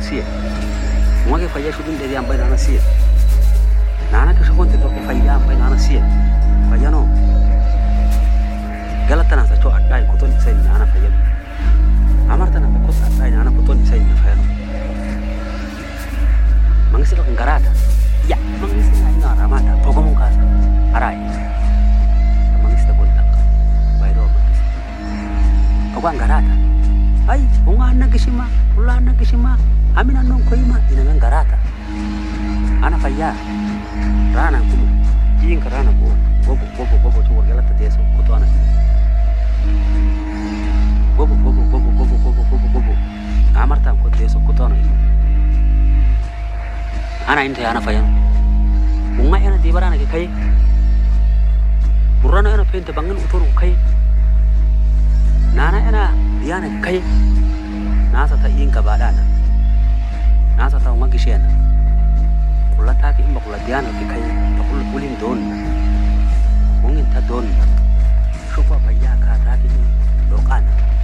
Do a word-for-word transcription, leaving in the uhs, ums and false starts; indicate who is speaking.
Speaker 1: siya. Umake fayya shudin dari ambai nana siya. Nana kishakon te toke fayya ambai nana siya. Fayya no. Galata nasa cho adai kuton isay nana fayya no. Amarta nasa kot adai nana kuton isay nana fayya no. Mangisila kong garata. Ya, mangisila ina ramata. Pogomong kasa. Aray. Mangisila gondak. Bayro mangisila. Kagwang garata. Ay, unga nagisima. Ula nagisima. Amin anong koima inameng garata. Ana fayya. Rana kumu. Iying ka rana ko. Gobo, gobo, gobo. Tuwar galata deso. Kuto ana. Gobo, gobo, gobo, gobo, gobo, gobo, gobo. Amarta ko deso. Kuto ana. Ana inte ana fayya. Unga ena dibarana ke kai. Burana ena pente bangun uturu kai. Nana ena diana ke kai. Nasa ta iying ka badana. Nasa ta unga gishena. Kula taki imba kula diana ke kai. Takul kuling don. Mungin ta don. Shufa fayya ka taki dokana.